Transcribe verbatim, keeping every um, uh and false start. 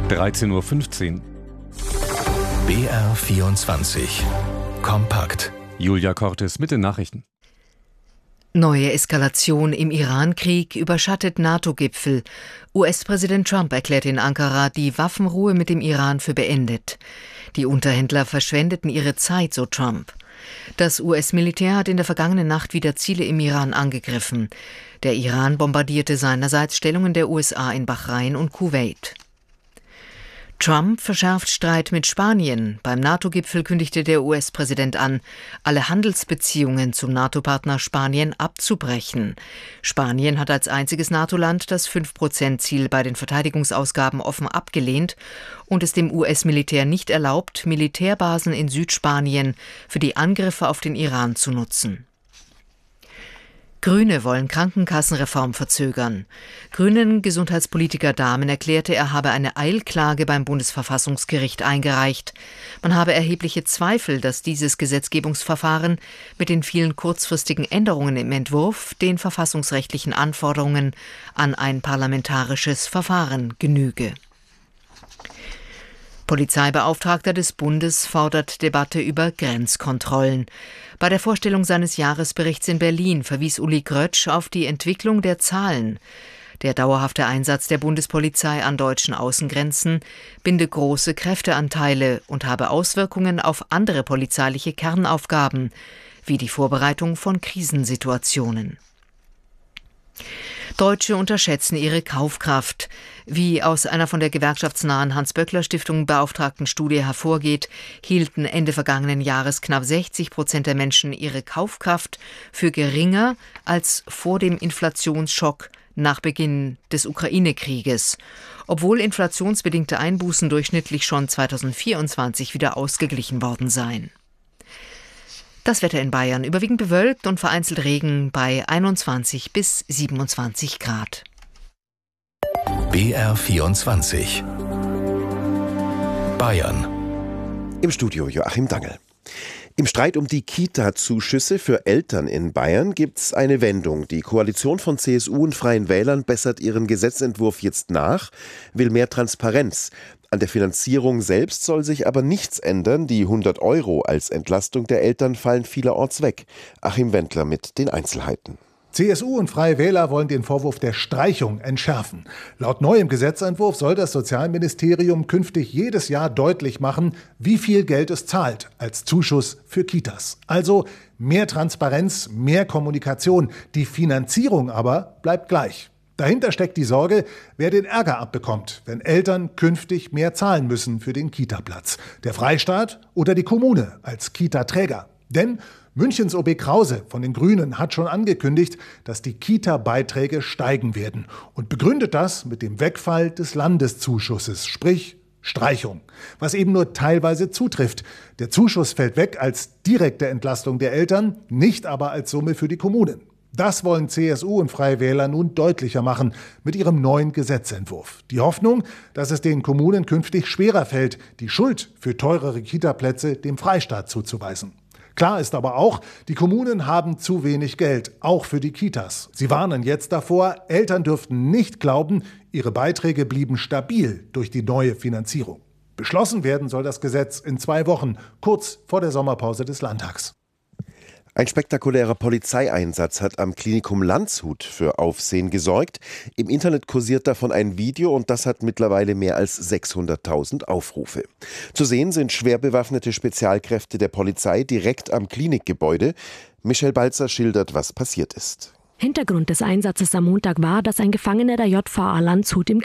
dreizehn Uhr fünfzehn. B R vierundzwanzig. Kompakt. Julia Cortes mit den Nachrichten. Neue Eskalation im Iran-Krieg überschattet NATO-Gipfel. U S-Präsident Trump erklärt in Ankara die Waffenruhe mit dem Iran für beendet. Die Unterhändler verschwendeten ihre Zeit, so Trump. Das U S-Militär hat in der vergangenen Nacht wieder Ziele im Iran angegriffen. Der Iran bombardierte seinerseits Stellungen der U S A in Bahrain und Kuwait. Trump verschärft Streit mit Spanien. Beim NATO-Gipfel kündigte der U S-Präsident an, alle Handelsbeziehungen zum NATO-Partner Spanien abzubrechen. Spanien hat als einziges NATO-Land das fünf Prozent Ziel bei den Verteidigungsausgaben offen abgelehnt und es dem U S-Militär nicht erlaubt, Militärbasen in Südspanien für die Angriffe auf den Iran zu nutzen. Grüne wollen Krankenkassenreform verzögern. Grünen-Gesundheitspolitiker Dahmen erklärte, er habe eine Eilklage beim Bundesverfassungsgericht eingereicht. Man habe erhebliche Zweifel, dass dieses Gesetzgebungsverfahren mit den vielen kurzfristigen Änderungen im Entwurf den verfassungsrechtlichen Anforderungen an ein parlamentarisches Verfahren genüge. Polizeibeauftragter des Bundes fordert Debatte über Grenzkontrollen. Bei der Vorstellung seines Jahresberichts in Berlin verwies Uli Grötsch auf die Entwicklung der Zahlen. Der dauerhafte Einsatz der Bundespolizei an deutschen Außengrenzen binde große Kräfteanteile und habe Auswirkungen auf andere polizeiliche Kernaufgaben, wie die Vorbereitung von Krisensituationen. Deutsche unterschätzen ihre Kaufkraft. Wie aus einer von der gewerkschaftsnahen Hans-Böckler-Stiftung beauftragten Studie hervorgeht, hielten Ende vergangenen Jahres knapp sechzig Prozent der Menschen ihre Kaufkraft für geringer als vor dem Inflationsschock nach Beginn des Ukraine-Krieges, obwohl inflationsbedingte Einbußen durchschnittlich schon zweitausendvierundzwanzig wieder ausgeglichen worden seien. Das Wetter in Bayern überwiegend bewölkt und vereinzelt Regen bei einundzwanzig bis siebenundzwanzig Grad. B R vierundzwanzig. Bayern. Im Studio Joachim Dangel. Im Streit um die Kita-Zuschüsse für Eltern in Bayern gibt's eine Wendung. Die Koalition von C S U und Freien Wählern bessert ihren Gesetzentwurf jetzt nach, will mehr Transparenz. An der Finanzierung selbst soll sich aber nichts ändern. Die hundert Euro als Entlastung der Eltern fallen vielerorts weg. Achim Wendler mit den Einzelheiten. C S U und Freie Wähler wollen den Vorwurf der Streichung entschärfen. Laut neuem Gesetzentwurf soll das Sozialministerium künftig jedes Jahr deutlich machen, wie viel Geld es zahlt als Zuschuss für Kitas. Also mehr Transparenz, mehr Kommunikation. Die Finanzierung aber bleibt gleich. Dahinter steckt die Sorge, wer den Ärger abbekommt, wenn Eltern künftig mehr zahlen müssen für den Kita-Platz. Der Freistaat oder die Kommune als Kita-Träger. Denn Münchens O B Krause von den Grünen hat schon angekündigt, dass die Kita-Beiträge steigen werden und begründet das mit dem Wegfall des Landeszuschusses, sprich Streichung, was eben nur teilweise zutrifft. Der Zuschuss fällt weg als direkte Entlastung der Eltern, nicht aber als Summe für die Kommunen. Das wollen C S U und Freie Wähler nun deutlicher machen mit ihrem neuen Gesetzentwurf. Die Hoffnung, dass es den Kommunen künftig schwerer fällt, die Schuld für teurere Kita-Plätze dem Freistaat zuzuweisen. Klar ist aber auch, die Kommunen haben zu wenig Geld, auch für die Kitas. Sie warnen jetzt davor, Eltern dürften nicht glauben, ihre Beiträge blieben stabil durch die neue Finanzierung. Beschlossen werden soll das Gesetz in zwei Wochen, kurz vor der Sommerpause des Landtags. Ein spektakulärer Polizeieinsatz hat am Klinikum Landshut für Aufsehen gesorgt. Im Internet kursiert davon ein Video und das hat mittlerweile mehr als sechshunderttausend Aufrufe. Zu sehen sind schwer bewaffnete Spezialkräfte der Polizei direkt am Klinikgebäude. Michelle Balzer schildert, was passiert ist. Hintergrund des Einsatzes am Montag war, dass ein Gefangener der J V A Landshut im